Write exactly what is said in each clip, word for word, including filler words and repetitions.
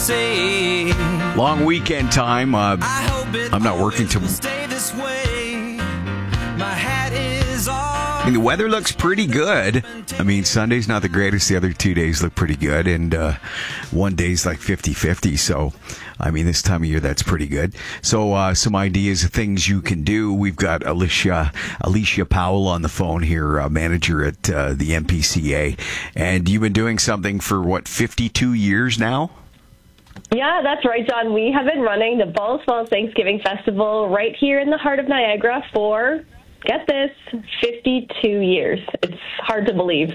Long weekend time. Uh, I'm not working tomorrow. I mean, the weather looks pretty good. I mean, Sunday's not the greatest. The other two days look pretty good. And uh, one day's like fifty-fifty. So, I mean, this time of year, that's pretty good. So, uh, some ideas of things you can do. We've got Alicia Alicia Powell on the phone here, uh, manager at uh, the N P C A. And you've been doing something for, what, fifty-two years now? Yeah, that's right, John. We have been running the Balls Falls Thanksgiving Festival right here in the heart of Niagara for, get this, fifty-two years. It's hard to believe.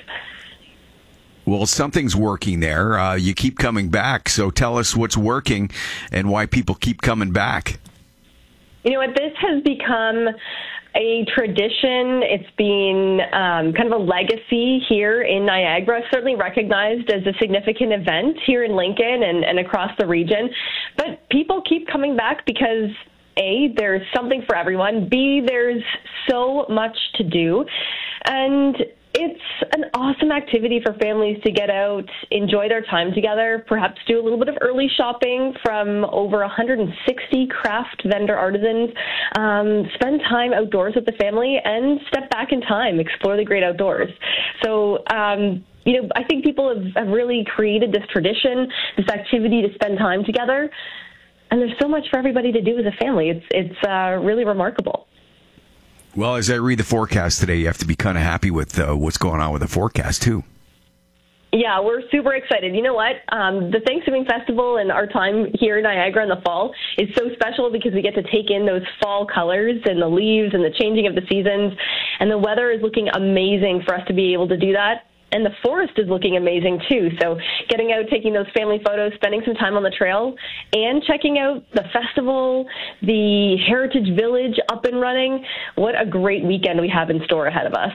Well, something's working there. Uh, you keep coming back, so tell us what's working and why people keep coming back. You know what? This has become a tradition. It's been um, kind of a legacy here in Niagara, certainly recognized as a significant event here in Lincoln and, and across the region. But people keep coming back because A, there's something for everyone. B, there's so much to do. And it's an awesome activity for families to get out, enjoy their time together, perhaps do a little bit of early shopping from over one hundred sixty craft vendor artisans, um, spend time outdoors with the family, and step back in time, explore the great outdoors. So, um, you know, I think people have, have really created this tradition, this activity to spend time together. And there's so much for everybody to do as a family. It's it's uh, really remarkable. Well, as I read the forecast today, you have to be kind of happy with uh, what's going on with the forecast, too. Yeah, we're super excited. You know what? Um, the Thanksgiving Festival and our time here in Niagara in the fall is so special because we get to take in those fall colors and the leaves and the changing of the seasons. And the weather is looking amazing for us to be able to do that. And the forest is looking amazing, too. So getting out, taking those family photos, spending some time on the trail, and checking out the festival, the Heritage Village up and running. What a great weekend we have in store ahead of us.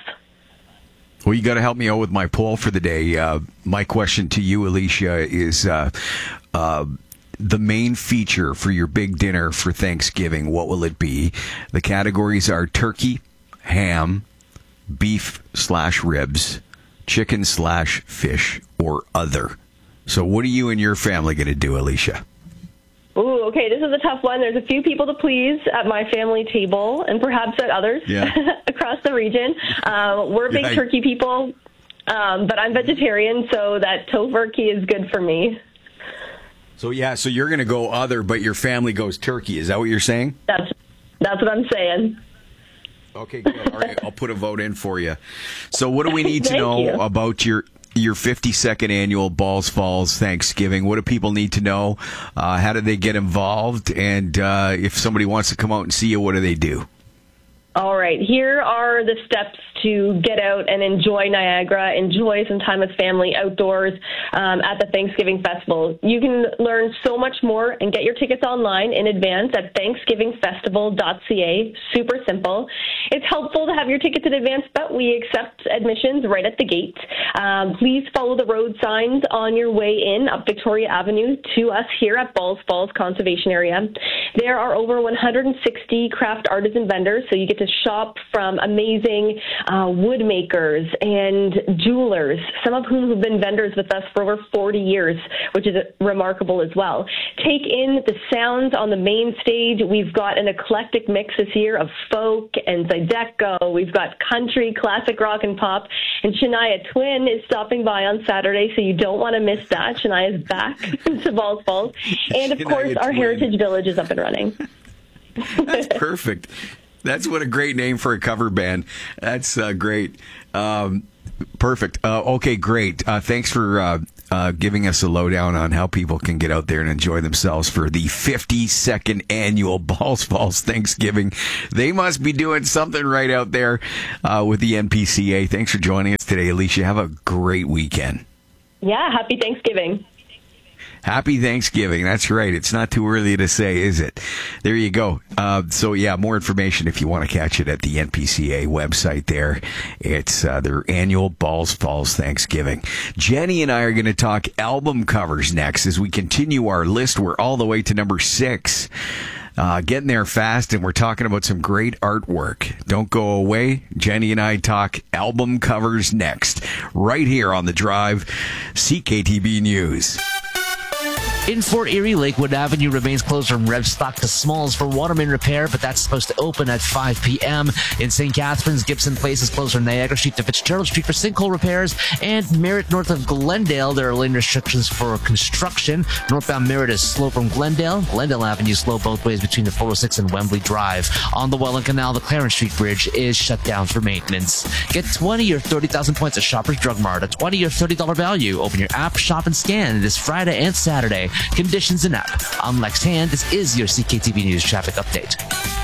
Well, you got to help me out with my poll for the day. Uh, my question to you, Alicia, is uh, uh, the main feature for your big dinner for Thanksgiving. What will it be? The categories are turkey, ham, beef slash ribs, chicken slash fish, or other. So what are you and your family going to do, Alicia? Ooh, okay, this is a tough one. There's a few people to please at my family table and perhaps at others yeah. across the region. Uh, we're big yeah, I... turkey people, um, but I'm vegetarian, so that tofurkey is good for me. So, yeah, so you're going to go other, but your family goes turkey. Is that what you're saying? That's that's what I'm saying. Okay, good. All right, I'll put a vote in for you. So what do we need to know you. about your your fifty-second annual Balls Falls Thanksgiving? What do people need to know? Uh, how do they get involved? And uh, if somebody wants to come out and see you, what do they do? All right, here are the steps to get out and enjoy Niagara, enjoy some time with family outdoors um, at the Thanksgiving Festival. You can learn so much more and get your tickets online in advance at thanksgiving festival dot c a. Super simple. It's helpful to have your tickets in advance, but we accept admissions right at the gate. Um, please follow the road signs on your way in up Victoria Avenue to us here at Balls Falls Conservation Area. There are over one hundred sixty craft artisan vendors, so you get to shop from amazing uh, wood makers and jewelers, some of whom have been vendors with us for over forty years, which is remarkable as well. Take in the sounds on the main stage. We've got an eclectic mix this year of folk and Zydeco. We've got country, classic rock, and pop. And Shania Twain is stopping by on Saturday, so you don't want to miss that. Shania's back to Balls Falls. And, of Shania course, our Twain. Heritage Village is up and running. That's perfect. That's what a great name for a cover band. That's uh, great. Um, perfect. Uh, okay, great. Uh, thanks for uh, uh, giving us a lowdown on how people can get out there and enjoy themselves for the fifty-second annual Balls Falls Thanksgiving. They must be doing something right out there uh, with the N P C A. Thanks for joining us today, Alicia. Have a great weekend. Yeah, happy Thanksgiving. Happy Thanksgiving. That's right. It's not too early to say, is it? There you go. Uh, so, yeah, more information if you want to catch it at the N P C A website there. It's uh, their annual Balls Falls Thanksgiving. Jenny and I are going to talk album covers next as we continue our list. We're all the way to number six. Uh, getting there fast, and we're talking about some great artwork. Don't go away. Jenny and I talk album covers next, right here on The Drive, C K T B News. In Fort Erie, Lakewood Avenue remains closed from Revstock to Smalls for water main repair, but that's supposed to open at five p.m. In Saint Catharines, Gibson Place is closed from Niagara Street to Fitzgerald Street for sinkhole repairs, and Merritt north of Glendale, there are lane restrictions for construction. Northbound Merritt is slow from Glendale. Glendale Avenue is slow both ways between the four oh six and Wembley Drive. On the Welland Canal, the Clarence Street Bridge is shut down for maintenance. Get twenty or thirty thousand points at Shoppers Drug Mart, a twenty or thirty dollars value. Open your app, shop, and scan this Friday and Saturday. Conditions in app. I'm Lex Hand. This is your C K T V News traffic update.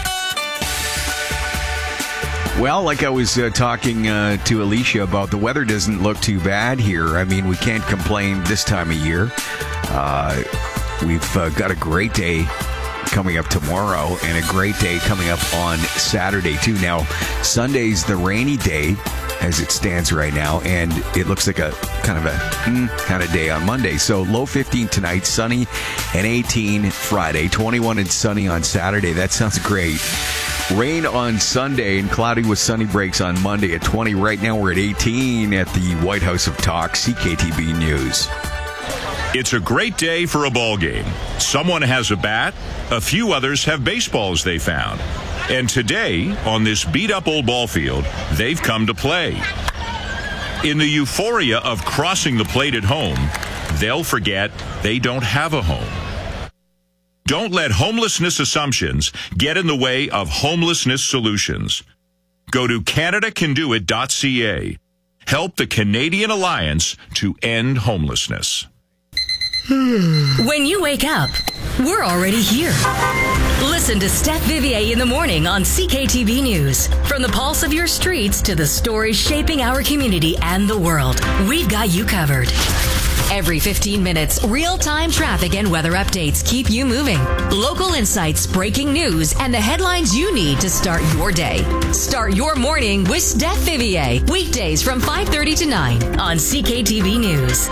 Well, like I was uh, talking uh, to Alicia about, the weather doesn't look too bad here. I mean, we can't complain this time of year. Uh, we've uh, got a great day coming up tomorrow and a great day coming up on Saturday, too. Now, Sunday's the rainy day as it stands right now, and it looks like a kind of a mm, kind of day on Monday. So low fifteen tonight, sunny, and eighteen Friday, twenty-one and sunny on Saturday. That sounds great. Rain on Sunday and cloudy with sunny breaks on Monday at twenty. Right now we're at eighteen at the White House of Talk, C K T V News. It's a great day for a ball game. Someone has a bat, a few others have baseballs they found. And today, on this beat-up old ball field, they've come to play. In the euphoria of crossing the plate at home, they'll forget they don't have a home. Don't let homelessness assumptions get in the way of homelessness solutions. Go to Canada Can Do It dot C A. Help the Canadian Alliance to end homelessness. When you wake up, we're already here. Listen to Steph Vivier in the morning on C K T V News. From the pulse of your streets to the stories shaping our community and the world, we've got you covered. Every fifteen minutes, real-time traffic and weather updates keep you moving. Local insights, breaking news, and the headlines you need to start your day. Start your morning with Steph Vivier. Weekdays from five thirty to nine on C K T V News.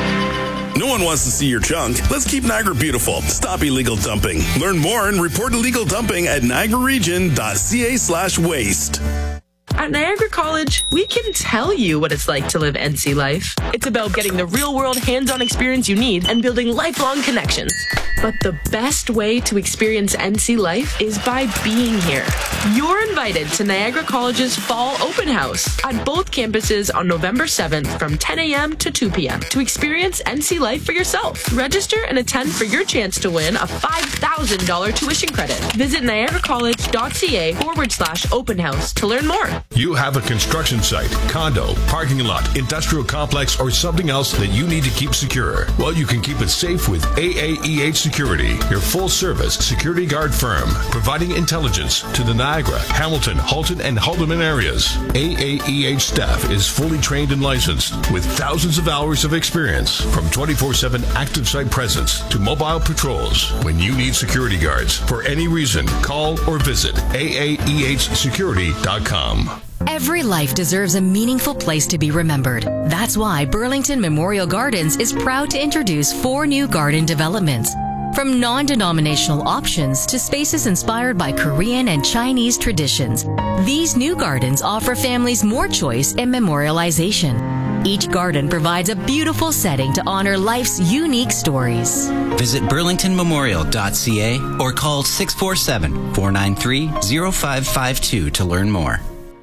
No one wants to see your junk. Let's keep Niagara beautiful. Stop illegal dumping. Learn more and report illegal dumping at niagara region dot c a slash waste. At Niagara College, we can tell you what it's like to live N C life. It's about getting the real-world hands-on experience you need and building lifelong connections. But the best way to experience N C life is by being here. You're invited to Niagara College's Fall Open House at both campuses on November seventh from ten a.m. to two p.m. to experience N C life for yourself. Register and attend for your chance to win a five thousand dollars tuition credit. Visit niagara college dot c a forward slash open house to learn more. You have a construction site, condo, parking lot, industrial complex, or something else that you need to keep secure. Well, you can keep it safe with A A E H Security, your full-service security guard firm, providing intelligence to the Niagara, Hamilton, Halton, and Haldeman areas. A A E H staff is fully trained and licensed with thousands of hours of experience, from twenty-four seven active site presence to mobile patrols. When you need security guards for any reason, call or visit A A E H security dot com. Every life deserves a meaningful place to be remembered. That's why Burlington Memorial Gardens is proud to introduce four new garden developments. From non-denominational options to spaces inspired by Korean and Chinese traditions, these new gardens offer families more choice in memorialization. Each garden provides a beautiful setting to honor life's unique stories. Visit burlington memorial dot c a or call six four seven, four nine three, zero five five two to learn more.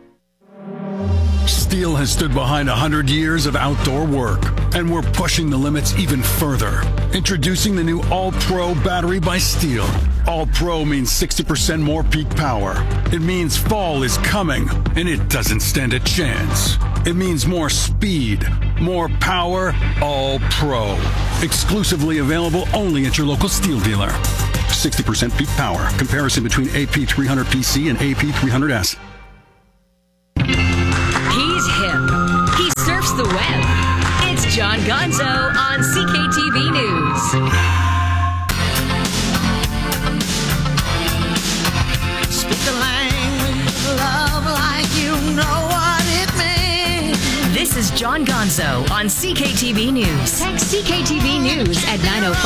Steel has stood behind one hundred years of outdoor work, and we're pushing the limits even further. Introducing the new All-Pro battery by Steel. All-Pro means sixty percent more peak power. It means fall is coming, and it doesn't stand a chance. It means more speed, more power, All-Pro. Exclusively available only at your local Steel dealer. sixty percent peak power. Comparison between A P three hundred P C and A P three hundred S. He's hip. He surfs the web. It's John Gonzo on C K T V News. Speak the language of love like you know what it means. This is John Gonzo on C K T V News. Text C K T V News at nine oh five.